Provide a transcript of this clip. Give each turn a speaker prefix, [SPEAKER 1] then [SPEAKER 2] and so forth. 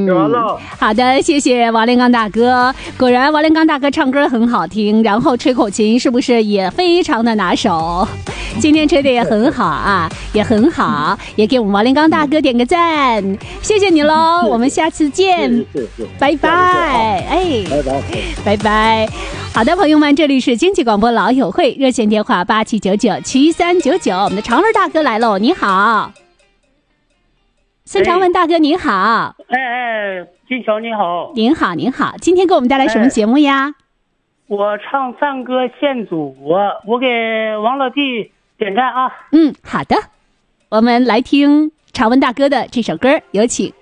[SPEAKER 1] 好的，谢谢王连刚大哥。果然，王连刚大哥唱歌很好听，然后吹口琴是不是也非常的拿手？今天吹的也很好啊，也很好，也给我们王连刚大哥点个赞，谢谢你喽，我们下次见，拜拜，哎，拜拜。好的，朋友们，这里是经济广播老友会，热线电话87997399，我们的常文大哥来喽，你好。孙长文大哥您好。
[SPEAKER 2] 金桥你好。
[SPEAKER 1] 您好您好，今天给我们带来什么节目呀？
[SPEAKER 2] 我唱赞歌献祖，我给王老弟点赞啊。
[SPEAKER 1] 好的，我们来听长文大哥的这首歌，有请。